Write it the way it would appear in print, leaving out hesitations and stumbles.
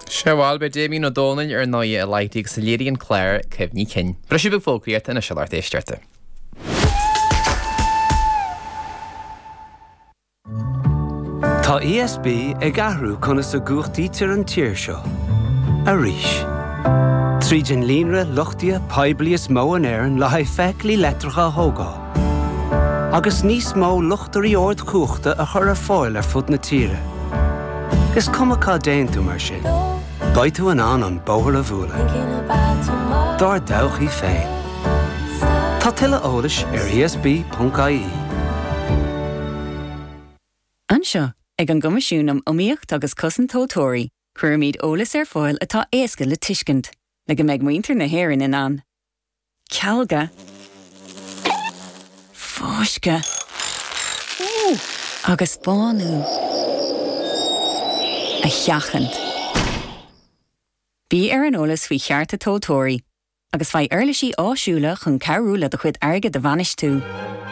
Sehil be Damien O'Donnell ar 9 a leightí sa Léiríon Clare cehní cin. Breisiú be fógraíocht ina sealáirt éistearta. Tá ESB ag ahrú chuna sa gúchtaí tir an tír seo. A ríis. Trídin línre luchtia poiblias mó an éireann le haid feic lí letracha thógá. Agus níos mó luchtarí ord chúchta a chur ar fáil ar fud na tíre. Gus cumachá déantú mar sin. Baid tú an bóthar a bhúla. Dar dawchaí féin. Tá tuile eolais ar esb.ie. Anseo, ag an gomisiúnam omíocht agus cosan tótóirí, chuir míad eolas ar fáil atá éasca le tuiscint, le go mbeidh muintir na hÉireann in ann. Cealga. Fóisce. Agus bánú. A cheachant. Bí ar an eolas faoi chearta tótóirí, agus faoi uirlisí áisiúla chun cearú le do chuid airge de bhanis tú.